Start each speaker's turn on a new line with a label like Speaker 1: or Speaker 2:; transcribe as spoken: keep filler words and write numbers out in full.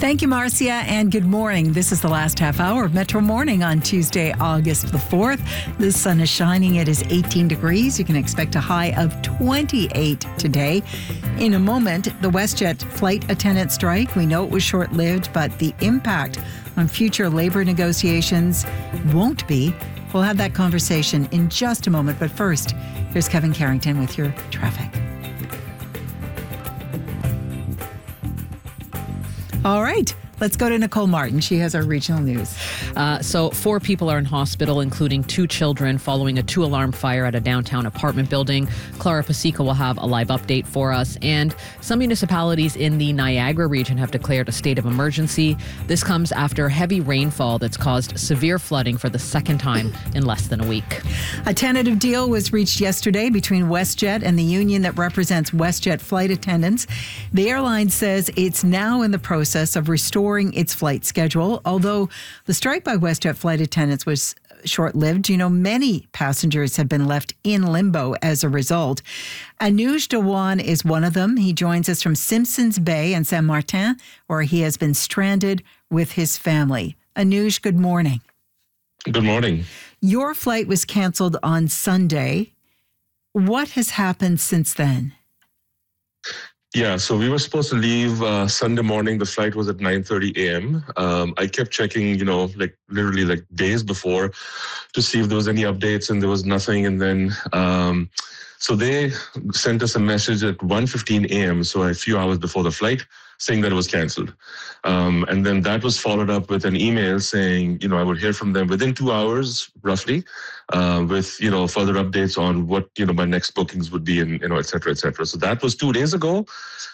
Speaker 1: Thank you, Marcia, and good morning. This is the last half hour of Metro Morning on Tuesday, August the fourth. The sun is shining. It is eighteen degrees. You can expect a high of twenty-eight today. In a moment, the WestJet flight attendant strike. We know it was short-lived, but the impact on future labor negotiations won't be. We'll have that conversation in just a moment. But first, here's Kevin Carrington with your traffic. All right. Let's go to Nicole Martin. She has our regional news.
Speaker 2: Uh, so four people are in hospital, including two children, following a two-alarm fire at a downtown apartment building. Clara Pasica will have a live update for us. And some municipalities in the Niagara region have declared a state of emergency. This comes after heavy rainfall that's caused severe flooding for the second time in less than a week.
Speaker 1: A tentative deal was reached yesterday between WestJet and the union that represents WestJet flight attendants. The airline says it's now in the process of restoring its flight schedule. Although the strike by WestJet flight attendants was short-lived, you know, many passengers have been left in limbo as a result. Anuj Dewan is one of them. He joins us from Simpsons Bay in Saint Martin, where he has been stranded with his family. Anuj, good morning.
Speaker 3: Good morning.
Speaker 1: Your flight was canceled on Sunday. What has happened since then?
Speaker 3: Yeah, so we were supposed to leave uh, Sunday morning. The flight was at nine thirty a.m. Um, I kept checking, you know, like literally like days before to see if there was any updates, and there was nothing. And then, um, so they sent us a message at one fifteen a.m., so a few hours before the flight, saying that it was canceled. Um, and then that was followed up with an email saying, you know, I would hear from them within two hours, roughly, uh, with, you know, further updates on what, you know, my next bookings would be and, you know, et cetera, et cetera. So that was two days ago.